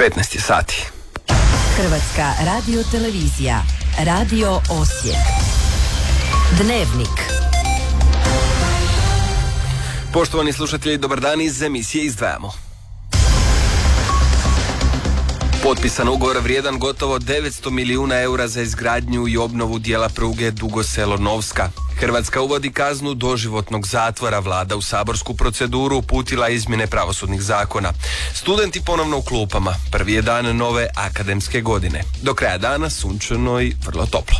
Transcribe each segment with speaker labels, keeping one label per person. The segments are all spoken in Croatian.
Speaker 1: 15 je sati.
Speaker 2: Hrvatska radiotelevizija, Radio Osijek. Dnevnik.
Speaker 1: Poštovani slušatelji, dobar dan, iz emisije izdvajamo. Potpisan ugovor vrijedan gotovo 900 milijuna eura za izgradnju i obnovu dijela pruge Dugo Selo-Novska. Hrvatska uvodi kaznu doživotnog zatvora. Vlada u saborsku proceduru uputila izmjene pravosudnih zakona. Studenti ponovno u klupama. Prvi je dan nove akademske godine. Do kraja dana sunčano i vrlo toplo.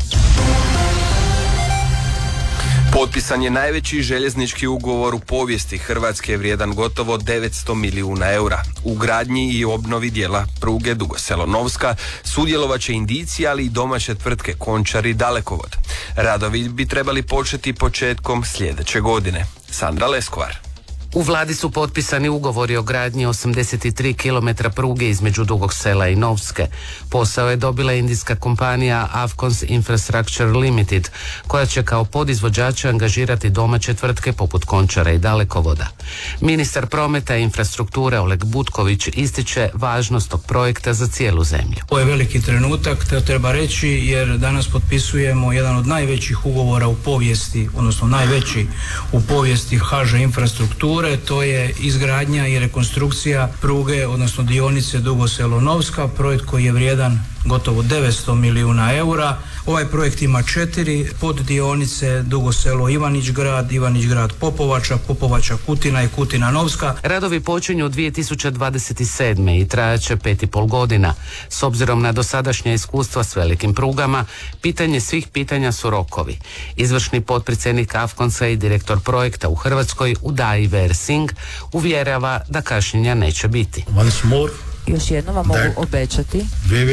Speaker 1: Potpisan je najveći željeznički ugovor u povijesti Hrvatske, vrijedan gotovo 900 milijuna eura. U gradnji i obnovi dijela pruge Dugo Selo-Novska sudjelovat će Indijci, ali i domaće tvrtke Končar i Dalekovod. Radovi bi trebali početi početkom sljedeće godine. Sandra Leskovar.
Speaker 3: U vladi su potpisani ugovori o gradnji 83 km pruge između Dugog Sela i Novske. Posao je dobila indijska kompanija Avcons Infrastructure Limited, koja će kao podizvođače angažirati domaće tvrtke poput Končara i Dalekovoda. Ministar prometa i infrastrukture Oleg Butković ističe važnost tog projekta za cijelu zemlju.
Speaker 4: Ovo je veliki trenutak, to treba reći, jer danas potpisujemo jedan od najvećih ugovora u povijesti, odnosno najveći u povijesti HŽ infrastrukture. To je izgradnja i rekonstrukcija pruge, odnosno dionice Dugo Selo-Novska, projekt koji je vrijedan gotovo 900 milijuna eura. Ovaj projekt ima 4 poddionice: Dugo Selo-Ivanić-Grad, Ivanić-Grad-Popovača, Popovača-Kutina i Kutina-Novska.
Speaker 3: Radovi počinju 2027. i trajaće 5,5 godina. S obzirom na dosadašnja iskustva s velikim prugama, pitanje svih pitanja su rokovi. Izvršni potpredsjednik Avconsa i direktor projekta u Hrvatskoj Uday Ver Singh uvjerava da kašnjenja neće biti.
Speaker 5: Još jednom vam mogu obećati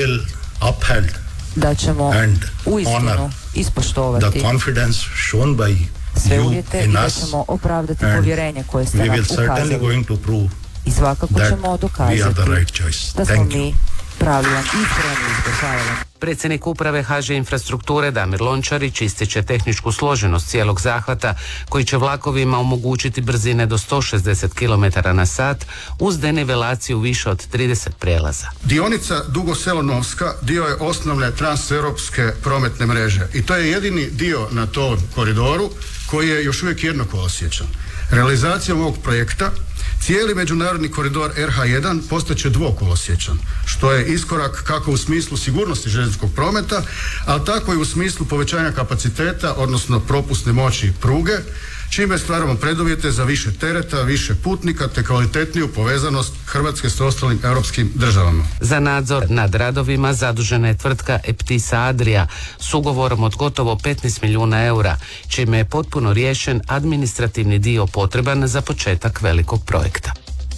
Speaker 5: da ćemo uistinu ispoštovati sve uvjete i da ćemo opravdati povjerenje koje ste nam ukazali. I svakako ćemo dokazati da smo mi pravilan i ispravan izbor. Hvala vam.
Speaker 3: Predsjednik uprave HŽ infrastrukture Damir Lončarić ističe tehničku složenost cijelog zahvata koji će vlakovima omogućiti brzine do 160 km/h uz denivelaciju više od 30 prijelaza.
Speaker 6: Dionica Dugo Selo-Novska dio je osnovne transeuropske prometne mreže i to je jedini dio na tom koridoru koji je još uvijek jednokolosječan. Realizacijom ovog projekta cijeli međunarodni koridor RH1 postaće dvokolosječan, što je iskorak kako u smislu sigurnosti željezničkog prometa, ali tako i u smislu povećanja kapaciteta, odnosno propusne moći pruge, čime stvaramo preduvjete za više tereta, više putnika te kvalitetniju povezanost Hrvatske s ostalim europskim državama.
Speaker 3: Za nadzor nad radovima zadužena je tvrtka Eptisa Adria s ugovorom od gotovo 15 milijuna eura, čime je potpuno riješen administrativni dio potreban za početak velikog projekta.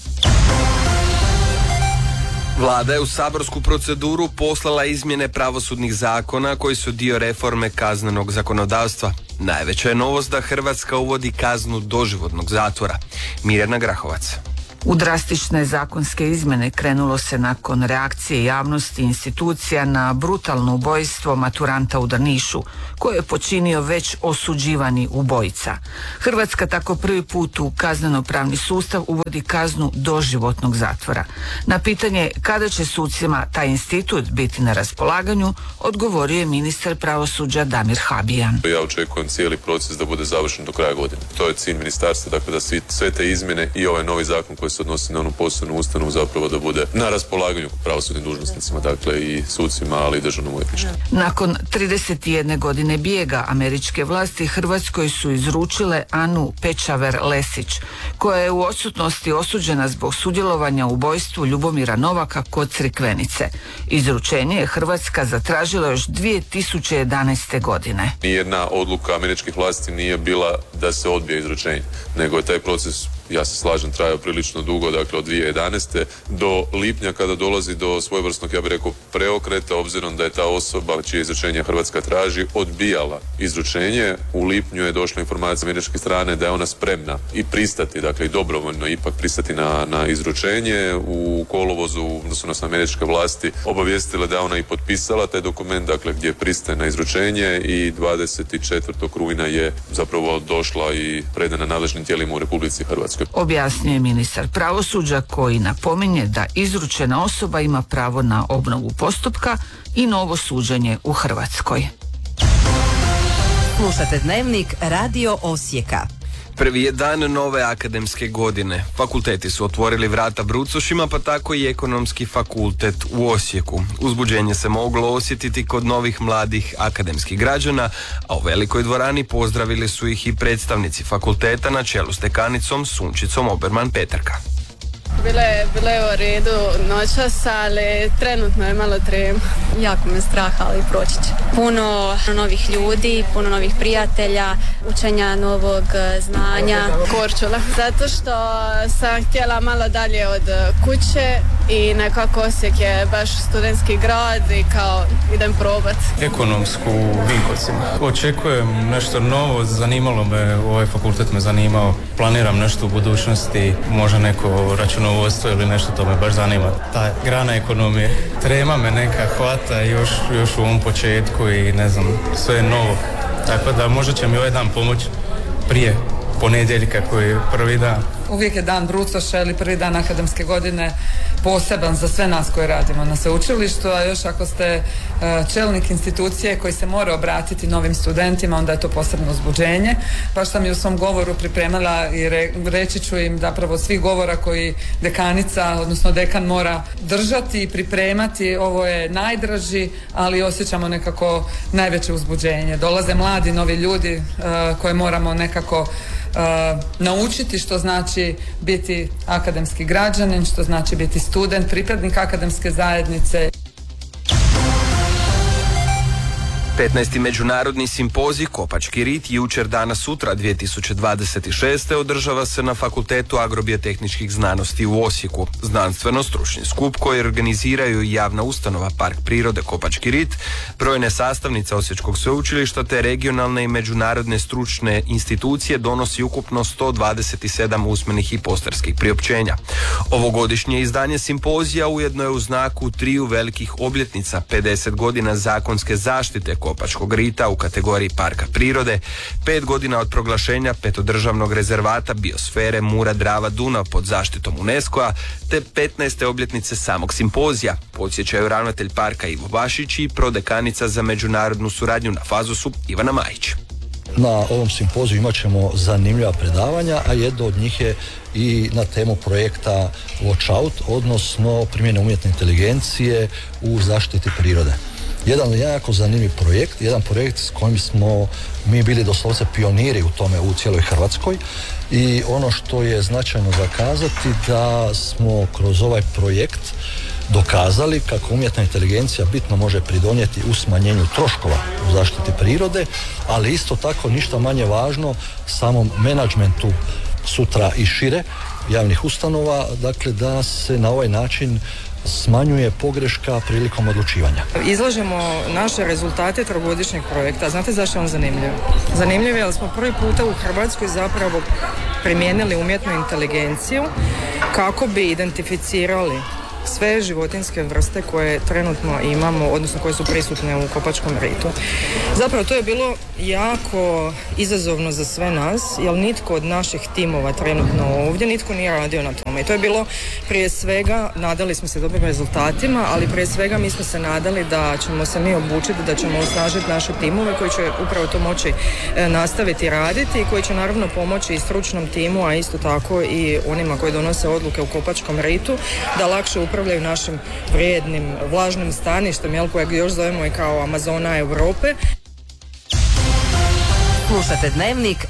Speaker 1: Vlada je u saborsku proceduru poslala izmjene pravosudnih zakona koji su dio reforme kaznenog zakonodavstva. Najveća je novost da Hrvatska uvodi kaznu doživotnog zatvora. Mirjana Grahovac.
Speaker 7: U drastične zakonske izmjene krenulo se nakon reakcije javnosti i institucija na brutalno ubojstvo maturanta u Drnišu, koje je počinio već osuđivani ubojica. Hrvatska tako prvi put u kazneno-pravni sustav uvodi kaznu doživotnog zatvora. Na pitanje kada će sucima taj institut biti na raspolaganju, odgovorio je ministar pravosuđa Damir Habijan.
Speaker 8: Ja očekujem cijeli proces da bude završen do kraja godine. To je cilj ministarstva, dakle da sve te izmjene i ovaj novi zakon koji se odnosi na onu posebnu ustanovu zapravo da bude na raspolaganju pravosudnim dužnosnicima, dakle i sucima, ali i državnom odvjetništvu.
Speaker 7: Nakon 31 godine bijega američke vlasti Hrvatskoj su izručile Anu Pečaver-Lesić, koja je u odsutnosti osuđena zbog sudjelovanja u ubojstvu Ljubomira Novaka kod Crikvenice. Izručenje je Hrvatska zatražila još 2011. godine.
Speaker 8: Nijedna odluka američkih vlasti nije bila da se odbije izručenje, nego je taj proces, ja se slažem, trajao prilično dugo, dakle od 2011. do lipnja kada dolazi do svojevrsnog, ja bih rekao, preokreta, obzirom da je ta osoba čije izručenje Hrvatska traži odbijala izručenje. U lipnju je došla informacija američke strane da je ona spremna i pristati, dakle i dobrovoljno ipak pristati na izručenje. U kolovozu, odnosno američke vlasti obavijestile da je ona i potpisala taj dokument, dakle gdje pristaje na izručenje, i 24. rujna je zapravo došla i predana nadležnim tijelima u Republici Hrvatskoj.
Speaker 7: Objasnio je ministar pravosuđa, koji napominje da izručena osoba ima pravo na obnovu postupka i novo suđenje u Hrvatskoj.
Speaker 2: Slušate Dnevnik Radio Osijeka.
Speaker 1: Prvi je dan nove akademske godine. Fakulteti su otvorili vrata brucošima, pa tako i Ekonomski fakultet u Osijeku. Uzbuđenje se moglo osjetiti kod novih mladih akademskih građana, a u velikoj dvorani pozdravili su ih i predstavnici fakulteta na čelu s dekanicom Sunčicom Oberman-Petrka.
Speaker 9: Bilo je u redu noćas, ali trenutno je malo trem.
Speaker 10: Jako me strah, ali proći će. Puno novih ljudi, puno novih prijatelja, učenja novog znanja.
Speaker 9: Korčula. Zato što sam htjela malo dalje od kuće i nekako Osijek je baš studentski grad i kao idem probat.
Speaker 11: Ekonomsku u Vinkovcima. Očekujem nešto novo, zanimalo me, ovaj fakultet me zanimao. Planiram nešto u budućnosti, možda neko računovodstvo ili nešto, to me baš zanima. Ta grana ekonomije. Trema me neka hvata još u ovom početku i ne znam, sve je novo. Tako da možda će mi ovaj dan pomoći prije ponedjeljka koji je prvi dan.
Speaker 12: Uvijek je dan brucoša ili prvi dan akademske godine poseban za sve nas koji radimo na sveučilištu, a još ako ste čelnik institucije koji se mora obratiti novim studentima, onda je to posebno uzbuđenje. Baš sam i u svom govoru pripremila i reći ću im zapravo svih govora koji dekanica, odnosno dekan mora držati i pripremati. Ovo je najdraži, ali osjećamo nekako najveće uzbuđenje. Dolaze mladi, novi ljudi koje moramo nekako naučiti što znači biti akademski građanin, što znači biti student, pripadnik akademske zajednice.
Speaker 1: 15. međunarodni simpozij Kopački rit jučer, danas, sutra 2026. održava se na Fakultetu agrobiotehničkih znanosti u Osijeku. Znanstveno-stručni skup koji organiziraju javna ustanova Park prirode Kopački rit, brojne sastavnice Osječkog sveučilišta te regionalne i međunarodne stručne institucije donosi ukupno 127 usmenih i posterskih priopćenja. Ovogodišnje izdanje simpozija ujedno je u znaku triju velikih obljetnica: 50 godina zakonske zaštite Kopačkog rita u kategoriji parka prirode, 5 godina od proglašenja petodržavnog rezervata biosfere Mura-Drava-Dunav pod zaštitom UNESCO-a, te 15. obljetnice samog simpozija, podsjećaju ravnatelj parka Ivo Bašić i prodekanica za međunarodnu suradnju na Fazosu Ivana Majić.
Speaker 13: Na ovom simpoziju imat ćemo zanimljiva predavanja, a jedno od njih je i na temu projekta Watch Out, odnosno primjene umjetne inteligencije u zaštiti prirode. Jedan jako zanimljiv projekt, jedan projekt s kojim smo mi bili doslovce pioniri u tome u cijeloj Hrvatskoj, i ono što je značajno za kazati da smo kroz ovaj projekt dokazali kako umjetna inteligencija bitno može pridonijeti u smanjenju troškova u zaštiti prirode, ali isto tako ništa manje važno samom menadžmentu sutra i šire javnih ustanova, dakle da se na ovaj način smanjuje pogreška prilikom odlučivanja.
Speaker 12: Izlažemo naše rezultate trogodišnjeg projekta. Znate zašto je on zanimljiv? Zanimljiv je jer smo prvi puta u Hrvatskoj zapravo primijenili umjetnu inteligenciju kako bi identificirali sve životinjske vrste koje trenutno imamo, odnosno koje su prisutne u Kopačkom ritu. Zapravo to je bilo jako izazovno za sve nas, jer nitko od naših timova trenutno ovdje, nitko nije radio na tome. I to je bilo prije svega, nadali smo se dobrim rezultatima, ali prije svega mi smo se nadali da ćemo se mi obučiti, da ćemo osnažiti naše timove koji će upravo to moći nastaviti raditi i koji će naravno pomoći i stručnom timu, a isto tako i onima koji donose odluke u Kopačkom ritu, da lakše upravljaju našim vrijednim vlažnim staništem, kojeg još zovemo i kao Amazona Europe.
Speaker 2: Slušate Dnevnik